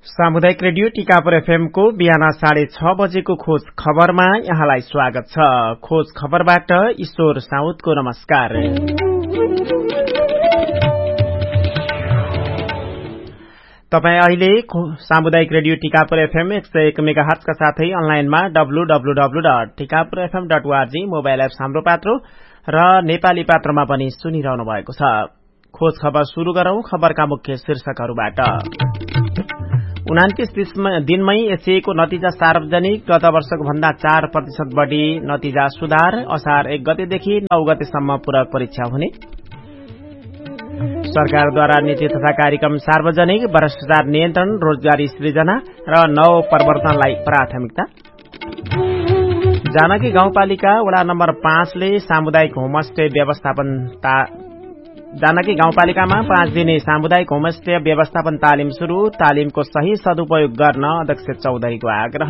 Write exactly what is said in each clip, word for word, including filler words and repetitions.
सामुदायिक radio Tikapur FM को बिहान साढे छ बजेको खोज खबरमा यहाँलाई स्वागत छ। खोज खबरबाट ईश्वर साउदको नमस्कार। तपाई अहिले सामुदायिक रेडियो टिकापुर एफएम एक सय एक मेगाहर्ज का साथै अनलाइनमा W W W dot Tikapur FM dot ORG mobile apps हाम्रो पात्रो र नेपाली पात्रमा पनि सुनिरहनु भएको छ। खोज खबर शुरू गरौं। खबरका मुख्य शीर्षकहरूबाट। उनान्तीस दिनमै एसईको नतिजा सार्वजनिक। गत वर्षको भन्दा चार प्रतिशत बढ़ी नतिजा सुधार। असार एक गतेदेखि नौ गतेसम्म पूरक परीक्षा हुने। सरकारद्वारा नीति तथा कार्यक्रम सार्वजनिक। भ्रष्टाचार नियन्त्रण, रोजगारी सृजना र नव प्रवर्तनलाई प्राथमिकता। जानकी गाउँपालिका वडा नम्बर पाँचले सामुदायिक होमस्टे व्यवस्थापन जानकी गाउँपालिकामा पाँच दिने सामुदायिक होमस्टे व्यवस्थापन तालिम शुरू। तालिमको सही सदुपयोग गर्न अध्यक्ष चौधरीको आग्रह।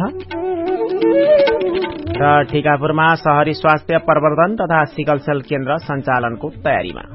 र टिकापुरमा शहरी स्वास्थ्य प्रवर्धन तथा सिकलसेल केन्द्र सञ्चालनको तयारीमा।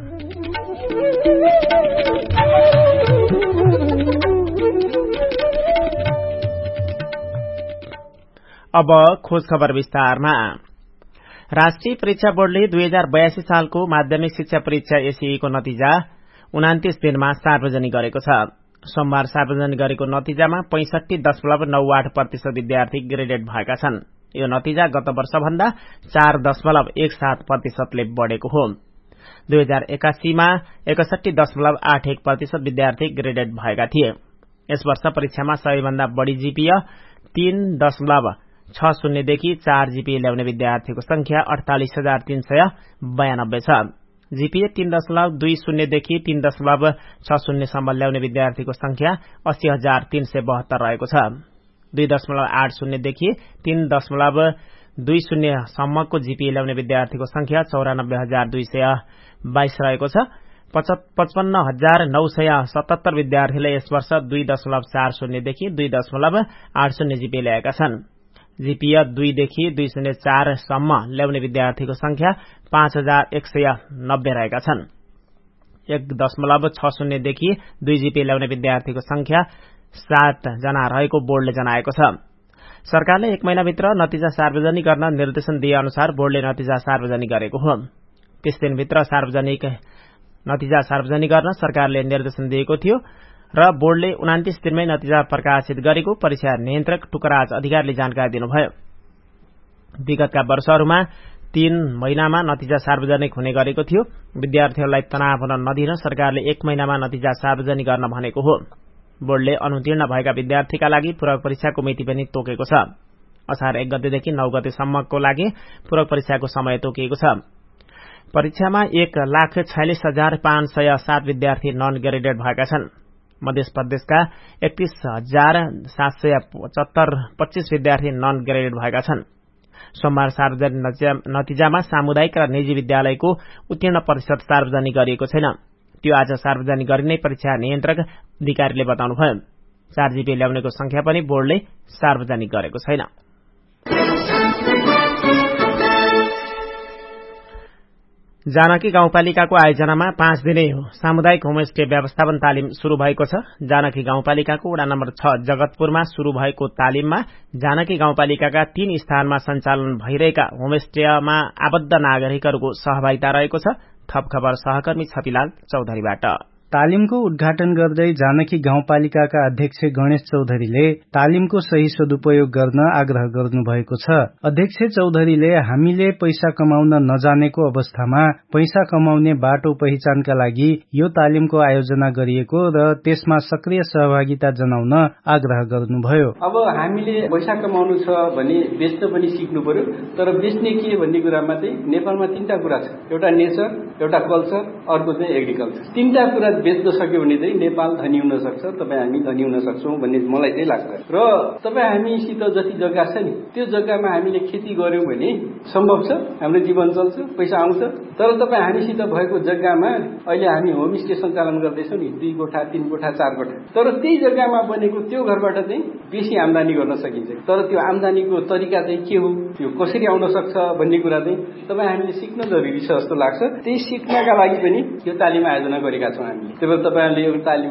अब खोज खबर विस्तारमा। राष्ट्रिय परीक्षा बोर्डले दुई हजार बयासी सालको माध्यमिक शिक्षा परीक्षा एसईको नतिजा उनान्तीस दिनमा सार्वजनिक गरेको छ। सोमबार सार्वजनिक गरेको नतिजामा पैंसठी दशमलव नौ आठ प्रतिशत विद्यार्थी ग्रेडेड भएका छन्। यो नतिजा गत वर्षभन्दा चार दशमलव एक सात प्रतिशतले बढ़ेको हो। दुई हजार एकासीमा एकसठी दशमलव आठ एक प्रतिशत विद्यार्थी ग्रेडेड भएका थिए। यस वर्ष परीक्षामा सबैभन्दा बढ़ी जीपीए तीन दशमलव छ शून्यदेखि चार जीपीए ल्याउने विद्यार्थीको संख्या अड़तालिस हजार तीन सय बयानब्बे छ। जीपीए तीन दशमलव दुई शून्यदेखि तीन दशमलव छ शून्यसम्म ल्याउने विद्यार्थीको संख्या अस्सी हजार तीन सय बहत्तर रहेको छ। दुई दशमलव आठ शून्यदेखि तीन दशमलव दुई शून्यसम्मको जीपीए ल्याउने विद्यार्थीको संख्या चौरानब्बे हजार दुई सय बाइस रहेको छ। पचपन्न हजार नौ सय सतहत्तर विद्यार्थीले यस वर्ष दुई दशमलव चार शून्यदेखि दुई दशमलव आठ शून्य जीपीए ल्याएका छन्। जीपीए दुईदेखि दुई शून्य चारसम्म ल्याउने विद्यार्थीको संख्या पाँच हजार एक सय नब्बे रहेका छन्। एक दशमलव छ शून्यदेखि दुई जीपीए ल्याउने विद्यार्थीको संख्या सात जना रहेको बोर्डले जनाएको छ। सरकारले एक महिनाभित्र नतिजा सार्वजनिक गर्न निर्देशन दिए अनुसार बोर्डले नतिजा सार्वजनिक गरेको हो। तीस दिनभित्र सार्वजनिक नतिजा सार्वजनिक गर्न सरकारले निर्देशन दिएको थियो र बोर्डले उनान्तीस दिनमै नतिजा प्रकाशित गरेको परीक्षा नियन्त्रक टुकराज अधिकारीले जानकारी दिनुभयो। विगतका वर्षहरूमा तीन महिनामा नतिजा सार्वजनिक हुने गरेको थियो। विद्यार्थीहरूलाई तनाव हुन नदिन सरकारले एक महिनामा नतिजा सार्वजनिक गर्न भनेको हो। बोर्डले अनुतीर्ण भएका विद्यार्थीका लागि पूरक परीक्षाको मिति पनि तोकेको छ। असार एक गतेदेखि नौ गतेसम्मको लागि पूरक परीक्षाको समय तोकिएको छ। परीक्षामा एक लाख छयालिस हजार पाँच सय सात विद्यार्थी नन ग्रेडेड भएका छन्। मध्य प्रदेशका एकतीस हजार सात सय पचहत्तर पच्चीस विद्यार्थी नन ग्रेडेड भएका छन्। सोमबार सार्वजनिक नतिजामा सामुदायिक र निजी विद्यालयको उत्तीर्ण प्रतिशत सार्वजनिक गरिएको छैन। त्यो आज सार्वजनिक गरिने परीक्षा नियन्त्रक अधिकारीले बताउनुभयो। चार जीपीए ल्याउनेको संख्या पनि बोर्डले सार्वजनिक गरेको छैन। जानकी गाउँपालिकाको आयोजनामा पाँच दिने सामुदायिक होमस्टे व्यवस्थापन तालिम शुरू भएको छ। जानकी गाउँपालिकाको वडा नम्बर छ जगतपुरमा शुरू भएको तालिममा जानकी गाउँपालिकाका तीन स्थानमा सञ्चालन भइरहेका होमस्टेमा आबद्ध नागरिकहरूको सहभागिता रहेको छ। थप खबर सहकर्मी छपिलाल चौधरीबाट। तालिमको उद्घाटन गर्दै जानकी गाउँपालिकाका अध्यक्ष गणेश चौधरीले तालिमको सही सदुपयोग गर्न आग्रह गर्नुभएको छ। अध्यक्ष चौधरीले हामीले पैसा कमाउन नजानेको अवस्थामा पैसा कमाउने बाटो पहिचानका लागि यो तालिमको आयोजना गरिएको र त्यसमा सक्रिय सहभागिता जनाउन आग्रह गर्नुभयो। अब हामीले पैसा कमाउनु छ भने बेच्न पनि सिक्नु पर्यो। तर बेच्ने के भन्ने कुरामा चाहिँ नेपालमा तीनटा कुरा छ। एउटा नेचर, एउटा कल्चर, अर्को चाहिँ एग्रिकल्चर। तीनटा कुरा बेच्न सक्यो भने चाहिँ नेपाल धनी हुन सक्छ, तपाईँ हामी धनी हुन सक्छौँ भन्ने मलाई चाहिँ लाग्छ। र तपाईँ हामीसित जति जग्गा छ नि त्यो जग्गामा हामीले खेती गर्यौं भने सम्भव छ, हाम्रो जीवन चल्छ, पैसा आउँछ। तर तपाईँ हामीसित भएको जग्गामा अहिले हामी होमस्टे सञ्चालन गर्दैछौँ नि, दुई कोठा तीन कोठा चार कोठा, तर त्यही जग्गामा बनेको त्यो घरबाट चाहिँ बेसी आम्दानी गर्न सकिन्छ। तर त्यो आम्दानीको तरिका चाहिँ के हो, त्यो कसरी आउन सक्छ भन्ने कुरा चाहिँ तपाईँ हामीले सिक्न जरुरी छ जस्तो लाग्छ। त्यही सिक्नका लागि पनि यो तालिम आयोजना गरेका छौँ हामीले। त्यही भएर तपाईहरुले यो तालिममा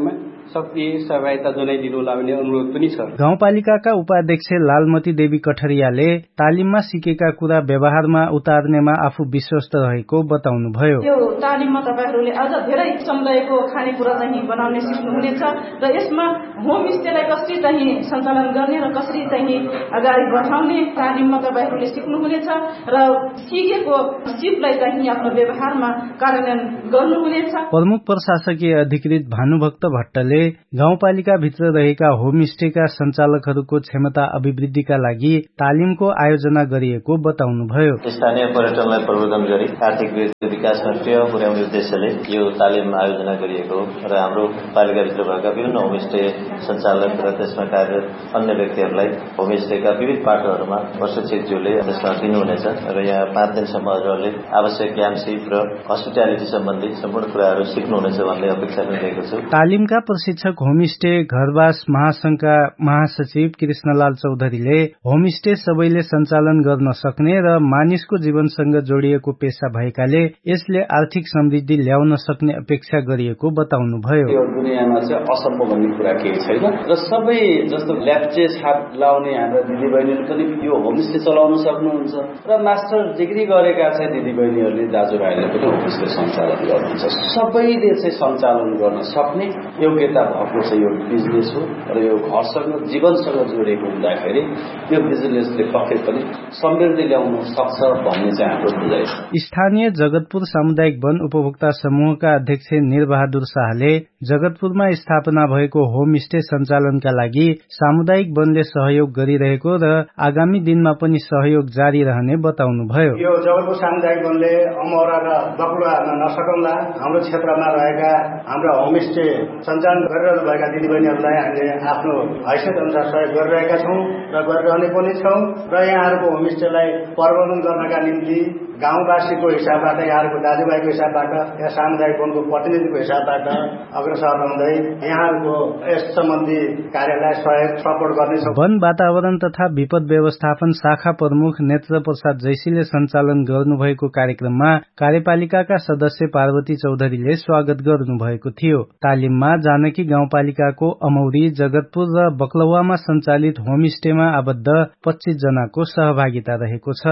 सक्रिय सहभागिता जनाइदिनु होला भन्ने अनुरोध पनि छ। गाउँपालिकाका उपाध्यक्ष लालमती देवी कठरियाले तालिममा सिकेका कुरा व्यवहारमा उतार्नेमा आफू विश्वस्त रहेको बताउनुभयो। यो तालिममा तपाईहरूले अझ धेरै समुदायको खानेकुरा चाहिँ बनाउने सिक्नुहुनेछ र यसमा होमस्टेलाई कसरी चाहिँ सञ्चालन गर्ने र कसरी चाहिँ अगाडि बढाउने तालिममा तपाईहरूले सिक्नुहुनेछ र सिकेको सिपलाई चाहिँ आफ्नो व्यवहारमा कार्यान्वयन गर्नुहुनेछ। प्रमुख प्रशासकीय अधिकृत भानुभक्त भट्टले गाउँपालिका भित्र रहेका होमस्टेका सञ्चालकहरूको क्षमता अभिवृद्धिका लागि तालिमको आयोजना गरिएको बताउनुभयो। स्थानीय पर्यटनलाई प्रवर्धन गरी आर्थिक विकासमा टेवा पुर्याउने उद्देश्यले यो तालिम आयोजना गरिएको हो र हाम्रो पालिकाभित्र भएका विभिन्न होमस्टे सञ्चालक र त्यसमा कार्यरत अन्य व्यक्तिहरूलाई होमस्टेका विविध पाटोहरूमा प्रशिक्षकज्यूले त्यसमा दिनुहुनेछ र यहाँ पाँच दिनसम्म हजुरहरूले आवश्यक क्याम्पसिप र हस्पिटालिटी सम्बन्धी सम्पूर्ण कुराहरू सिक्नुहुनेछ भन्ने अपेक्षा गरिरहेको छु। तालिमका प्रशिक्षक होमस्टे घरवास महासंघका महासचिव कृष्णलाल चौधरीले होमस्टे सबैले सञ्चालन गर्न सक्ने र मानिसको जीवनसँग जोडिएको पेशा भएकाले यसले आर्थिक समृद्धि ल्याउन सक्ने अपेक्षा गरिएको बताउनुभयो। यो दुनियाँमा चाहिँ असम्भव भन्ने कुरा केही छैन र सबै जस्तो ल्याप्चे छाप लाउने हाम्रा दिदीबहिनीहरू पनि यो होमस्टे चलाउन सक्नुहुन्छ र मास्टर डिग्री गरेका चाहिँ दिदीबहिनीहरूले दाजुभाइहरूले पनि होमस्टे सञ्चालन गर्नुहुन्छ। सबैले चाहिँ सञ्चालन गर्न सक्ने योग्यता भएको चाहिँ यो बिजनेस हो र यो घरसँग जीवनसँग जोडिएको हुँदाखेरि यो बिजनेसले पक्कै पनि समृद्धि ल्याउन सक्छ भन्ने चाहिँ हाम्रो बुझाइ छ। स्थानीय जगतपुर सामुदायिक वन उपभोक्ता समूहका अध्यक्ष निरबहादुर शाहले जगतपुरमा स्थापना भएको होमस्टे सञ्चालनका लागि सामुदायिक वनले सहयोग गरिरहेको र आगामी दिनमा पनि सहयोग जारी रहने बताउनुभयो। यो जगतपुर सामुदायिक वनले अमौरा र बकुला नसकौँला हाम्रो क्षेत्रमा रहेका हाम्रो होमस्टे सञ्चालन गरिरहनु भएका दिदीबहिनीहरूलाई हामीले आफ्नो हैसियत अनुसार सहयोग गरिरहेका छौँ र गरिरहने पनि छौँ र यहाँहरूको होमस्टेलाई प्रबन्धन गर्नका निम्ति गाउँवासीको हिसाबबाट यहाँहरूको दाजुभाइको हिसाबबाट या सामुदायिक वनको प्रतिनिधिको हिसाबबाट अग्रसर रहँदै यहाँहरूको यस सम्बन्धी कार्यलाई सहयोग सपोर्ट गर्नेछौँ। वन वातावरण तथा विपद व्यवस्थापन शाखा प्रमुख नेत्र प्रसाद जैसीले सञ्चालन गर्नुभएको कार्यक्रममा कार्यपालिकाका सदस्य पार्वती चौधरीले स्वागत गर्नुभएको थियो। तालिममा जानकी गाउँपालिकाको अमौरी, जगतपुर र बक्लौवामा सञ्चालित होमस्टेमा आबद्ध पच्चीस जनाको सहभागिता रहेको छ।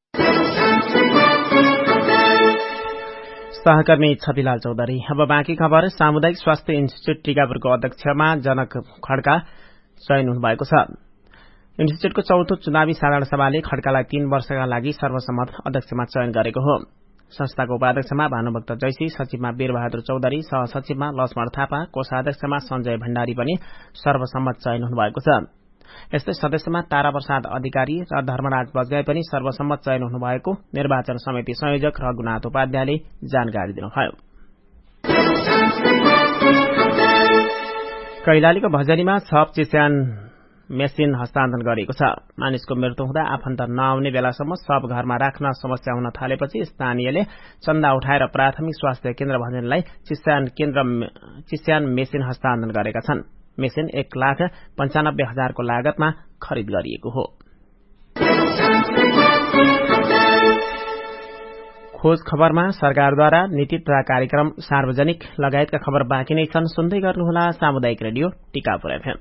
सहकर्मी छतिलाल चौधरी। अब बाँकी खबर। सामुदायिक स्वास्थ्य इन्स्टिच्यूट टीकापुरको अध्यक्षमा जनक खड्का चयन हुनुभएको छ। इन्स्टिच्यूटको चौथो चुनावी साधारण सभाले खड्कालाई तीन वर्षका लागि सर्वसम्मत अध्यक्षमा चयन गरेको हो। संस्थाको उपाध्यक्षमा भानुभक्त जैसी, सचिवमा वीरबहादुर चौधरी, सहसचिवमा लक्ष्मण थापा, कोषाध्यक्षमा सञ्जय भण्डारी पनि सर्वसम्मत चयन हुनुभएको छ। यस्तै सदस्यमा तारा प्रसाद अधिकारी र धर्मराज बजगाई पनि सर्वसम्मत चयन हुनुभएको निर्वाचन समिति संयोजक रघुनाथ उपाध्यायले जानकारी दिनुभयो। कैलालीको भजनीमा छप चिस्यान मेसिन हस्तान्तरण गरिएको छ। मानिसको मृत्यु हुँदा आफन्त नआउने बेलासम्म सब घरमा राख्न समस्या हुन थालेपछि स्थानीयले चन्दा उठाएर प्राथमिक स्वास्थ्य केन्द्र भजनीलाई चिस्यान केन्द्र चिस्यान मेसिन हस्तान्तरण गरेका छन्। मेसिन एक लाख पञ्चानब्बे हजारको लागतमा खरिद गरिएको हो। खोज खबरमा सरकारद्वारा नीति तथा कार्यक्रम सार्वजनिक लगायतका खबर बाँकी नै छन्। सुन्दै गर्नुहोला सामुदायिक रेडियो टीकापुर एफएम।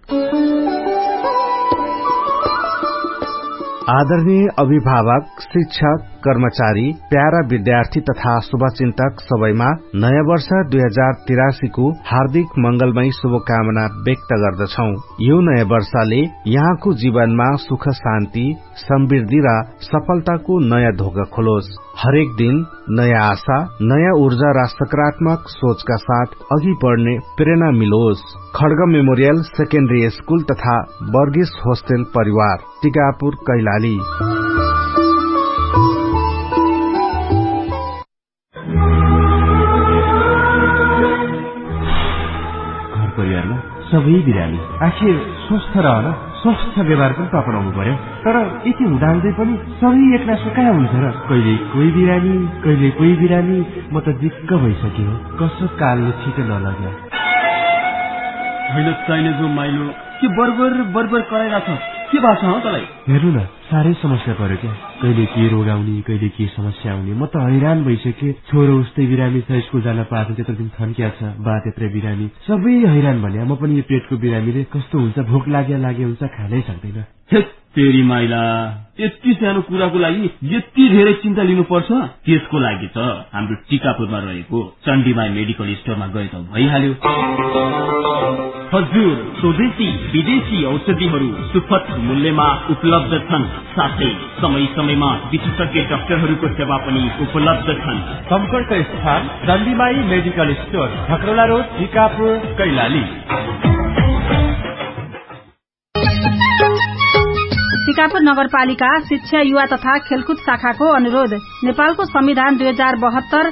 आदरणीय अभिभावक, शिक्षक, कर्मचारी, प्यारा विद्यार्थी तथा शुभचिन्तक सबैमा नयाँ वर्ष दुई हजार तिरासीको हार्दिक मंगलमय शुभकामना व्यक्त गर्दछौ। यो नयाँ वर्षले यहाँको जीवनमा सुख शान्ति समृद्धि र सफलताको नयाँ ढोका खोलोस्। हरेक दिन नयाँ आशा, नयाँ ऊर्जा र सकारात्मक सोचका साथ अघि बढ़ने प्रेरणा मिलोस्। खड्ग मेमोरियल सेकेन्डरी स्कूल तथा वर्गीस होस्टेल परिवार, टीकापुर, कैलाली। घर परिवारमा सबै बिरामी आखिर स्वस्थ रहन स्वस्थ व्यवहार पनि अपनाउनु पर्यो। तर यति हुँदाहुँदै पनि सबै एकनासो कहाँ हुन्छ र? कहिले कोही बिरामी, कहिले कोही बिरामी। म त दिक्क भइसक्यो। कसो कालले छिटो नलग्यो। होइन चाहिने जो माइलो के बरबर बरबर कराइरहेछ। के भएको छ तँलाई? हेर्नु न, साह्रै समस्या पर्यो क्या। कहिले के रोग आउने कहिले के समस्या आउने। म त हैरान भइसके। छोरो उस्तै बिरामी छ, स्कुल जान पाएको त्यत्रो दिन थन्किया छ, बा त्यत्रै बिरामी, सबै हैरान भने। म पनि यो पेटको बिरामीले कस्तो हुन्छ, भोक लाग्या लागे हुन्छ, खानै सक्दैन। तेरी माइला, यति सानो कुराको लागि यति धेरै चिन्ता लिनुपर्छ? त्यसको लागि त हाम्रो टिकापुरमा रहेको चण्डीमाई मेडिकल स्टोरमा गए त भइहाल्यो। हजुर, स्वदेशी विदेशी औषधिहरू सुपथ मूल्यमा उपलब्ध छन्। साथै समय समयमा विशेषज्ञ डाक्टरहरूको सेवा पनि उपलब्ध छन्। सम्पर्क स्थान चण्डीमाई medical store, ठकरोला road, Tikapur, Kailali. Tikapur नगरपालिका शिक्षा, युवा तथा खेलकुद शाखाको अनुरोध। नेपालको संविधान दुई हजार बहत्तर